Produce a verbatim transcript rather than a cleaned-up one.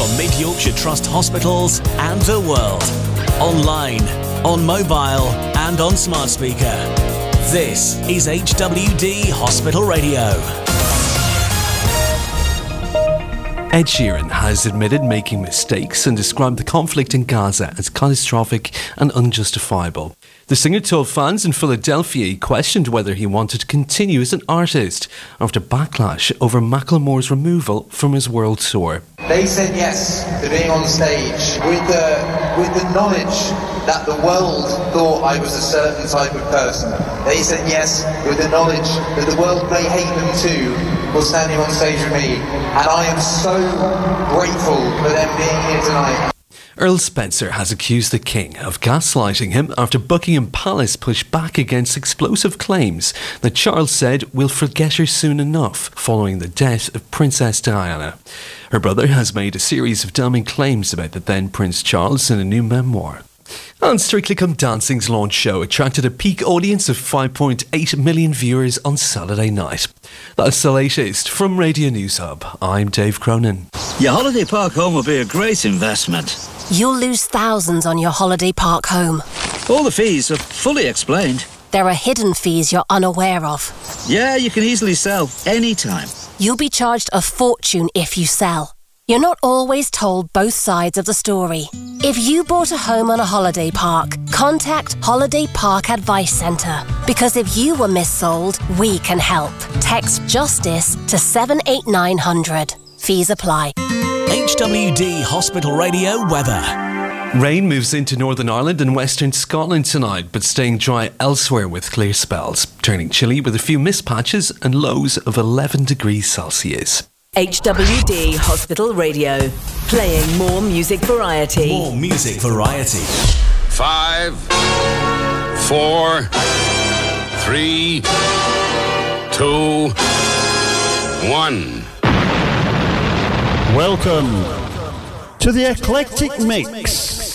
from Mid Yorkshire Trust hospitals and the world. Online, on mobile and on smart speaker. This is H W D Hospital Radio. Ed Sheeran has admitted making mistakes and described the conflict in Gaza as catastrophic and unjustifiable. The singer told fans in Philadelphia he questioned whether he wanted to continue as an artist after backlash over Macklemore's removal from his world tour. They said yes to being on stage with the, with the knowledge that the world thought I was a certain type of person. They said yes with the knowledge that the world may hate them too for standing on stage with me. And I am so grateful for them being here tonight. Earl Spencer has accused the King of gaslighting him after Buckingham Palace pushed back against explosive claims that Charles said we'll forget her soon enough following the death of Princess Diana. Her brother has made a series of damning claims about the then Prince Charles in a new memoir. And Strictly Come Dancing's launch show attracted a peak audience of five point eight million viewers on Saturday night. That's the latest from Radio News Hub. I'm Dave Cronin. Your holiday park home will be a great investment. You'll lose thousands on your holiday park home. All the fees are fully explained. There are hidden fees you're unaware of. Yeah, you can easily sell anytime. You'll be charged a fortune if you sell. You're not always told both sides of the story. If you bought a home on a holiday park, contact Holiday Park Advice Centre. Because if you were missold, we can help. Text JUSTICE to seven eight nine hundred. Fees apply. H W D Hospital Radio weather. Rain moves into Northern Ireland and Western Scotland tonight, but staying dry elsewhere with clear spells, turning chilly with a few mist patches and lows of eleven degrees Celsius. H W D Hospital Radio, playing more music variety. More music variety. Five, four, three, two, one. Welcome to the Eclectic Mix.